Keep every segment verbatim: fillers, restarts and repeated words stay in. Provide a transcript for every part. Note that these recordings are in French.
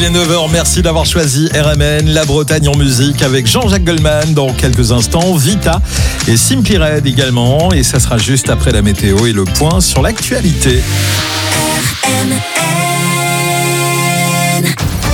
est neuf heures, merci d'avoir choisi R M N, la Bretagne en musique avec Jean-Jacques Goldman dans quelques instants, Vita et Simply Red également, et ça sera juste après la météo et le point sur l'actualité. R M N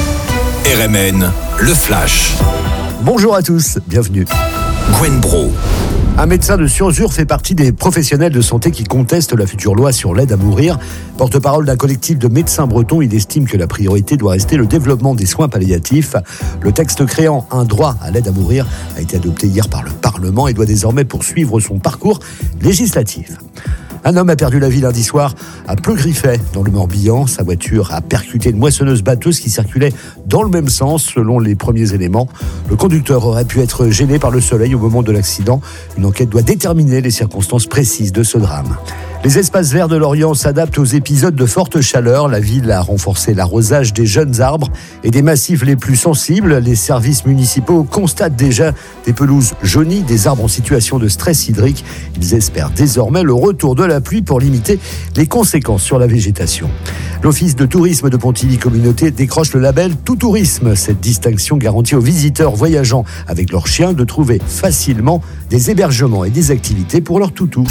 R M N, le flash. Bonjour à tous, bienvenue. Gwen Bro. Un médecin de Surzur fait partie des professionnels de santé qui contestent la future loi sur l'aide à mourir. Porte-parole d'un collectif de médecins bretons, il estime que la priorité doit rester le développement des soins palliatifs. Le texte créant un droit à l'aide à mourir a été adopté hier par le Parlement et doit désormais poursuivre son parcours législatif. Un homme a perdu la vie lundi soir à Pleu-Griffet, dans le Morbihan. Sa voiture a percuté une moissonneuse batteuse qui circulait dans le même sens, selon les premiers éléments. Le conducteur aurait pu être gêné par le soleil au moment de l'accident. Une enquête doit déterminer les circonstances précises de ce drame. Les espaces verts de Lorient s'adaptent aux épisodes de forte chaleur. La ville a renforcé l'arrosage des jeunes arbres et des massifs les plus sensibles. Les services municipaux constatent déjà des pelouses jaunies, des arbres en situation de stress hydrique. Ils espèrent désormais le retour de la pluie pour limiter les conséquences sur la végétation. L'Office de tourisme de Pontivy Communauté décroche le label Tout Tourisme. Cette distinction garantit aux visiteurs voyageant avec leurs chiens de trouver facilement des hébergements et des activités pour leurs toutous.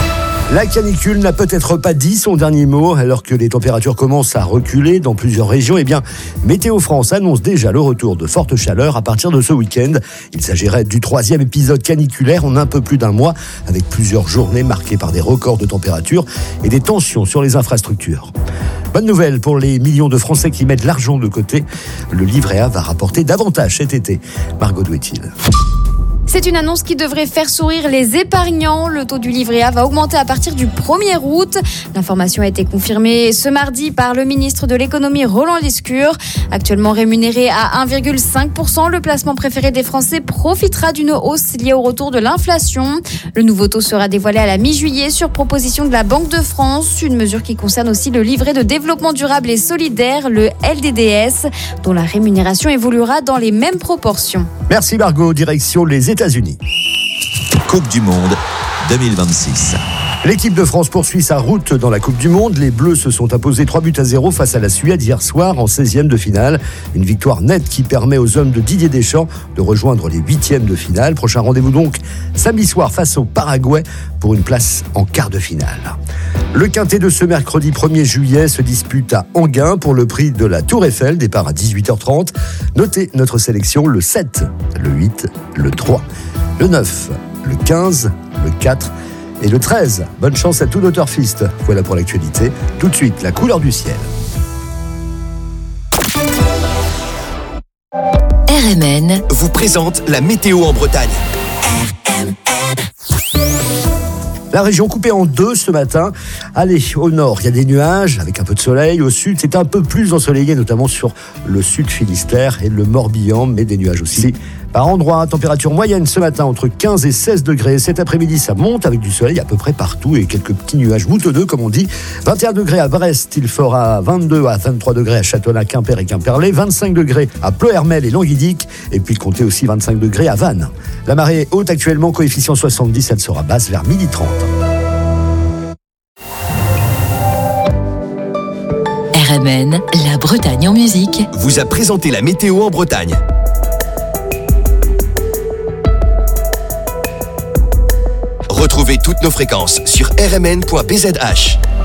La canicule n'a peut-être pas dit son dernier mot, alors que les températures commencent à reculer dans plusieurs régions. Eh bien, Météo France annonce déjà le retour de fortes chaleurs à partir de ce week-end. Il s'agirait du troisième épisode caniculaire en un peu plus d'un mois, avec plusieurs journées marquées par des records de température et des tensions sur les infrastructures. Bonne nouvelle pour les millions de Français qui mettent l'argent de côté. Le livret A va rapporter davantage cet été. Margot Douetil. C'est une annonce qui devrait faire sourire les épargnants. Le taux du livret A va augmenter à partir du premier août. L'information a été confirmée ce mardi par le ministre de l'économie Roland Lescure. Actuellement rémunéré à un virgule cinq pour cent, le placement préféré des Français profitera d'une hausse liée au retour de l'inflation. Le nouveau taux sera dévoilé à la mi-juillet sur proposition de la Banque de France. Une mesure qui concerne aussi le livret de développement durable et solidaire, le L D D S, dont la rémunération évoluera dans les mêmes proportions. Merci Margot, direction les États-Unis. Coupe du Monde deux mille vingt-six. L'équipe de France poursuit sa route dans la Coupe du Monde. Les Bleus se sont imposés trois buts à zéro face à la Suède hier soir en seizième de finale. Une victoire nette qui permet aux hommes de Didier Deschamps de rejoindre les huitièmes de finale. Prochain rendez-vous donc samedi soir face au Paraguay pour une place en quart de finale. Le quintet de ce mercredi premier juillet se dispute à Enghien pour le prix de la Tour Eiffel, départ à dix-huit heures trente. Notez notre sélection, le sept, le huit, le trois, le neuf, le quinze, le quatre et le treize. Bonne chance à tous nos turfistes. Voilà pour l'actualité. Tout de suite, la couleur du ciel. R M N Vous présente la météo en Bretagne. R M N. La région coupée en deux ce matin. Allez, au nord, il y a des nuages avec un peu de soleil. Au sud, c'est un peu plus ensoleillé, notamment sur le sud Finistère et le Morbihan, mais des nuages aussi. Par endroits, température moyenne ce matin entre quinze et seize degrés. Cet après-midi, ça monte avec du soleil à peu près partout et quelques petits nuages moutonneux, comme on dit. vingt et un degrés à Brest, il fera vingt-deux à vingt-trois degrés à Châtelain, Quimper et Quimperlé, vingt-cinq degrés à Pleuhermel et Languidic, et puis comptez aussi vingt-cinq degrés à Vannes. La marée est haute actuellement, coefficient soixante-dix, elle sera basse vers midi trente. R M N, la Bretagne en musique. Vous a présenté la météo en Bretagne. Retrouvez toutes nos fréquences sur r m n point b z h.